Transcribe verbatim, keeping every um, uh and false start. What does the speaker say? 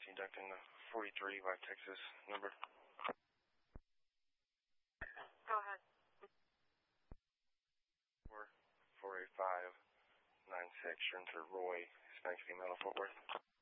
nineteen Duncan, forty-three by Texas number. Go ahead. four four eight five nine six, you're into Roy, Hispanic female, Fort Worth.